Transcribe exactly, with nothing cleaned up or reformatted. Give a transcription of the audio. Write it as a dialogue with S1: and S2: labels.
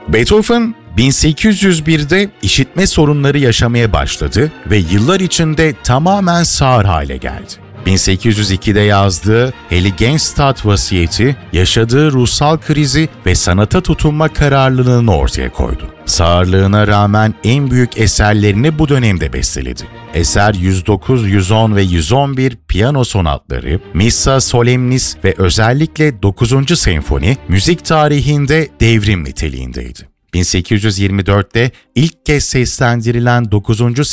S1: Beethoven, bin sekiz yüz birde işitme sorunları yaşamaya başladı ve yıllar içinde tamamen sağır hale geldi. bin sekiz yüz ikide yazdığı Heiligenstadt vasiyeti, yaşadığı ruhsal krizi ve sanata tutunma kararlılığını ortaya koydu. Sağırlığına rağmen en büyük eserlerini bu dönemde besteledi. Eser yüz dokuz, yüz on ve yüz on bir piyano sonatları, Missa Solemnis ve özellikle dokuzuncu senfoni müzik tarihinde devrim niteliğindeydi. bin sekiz yüz yirmi dörtte ilk kez seslendirilen dokuzuncu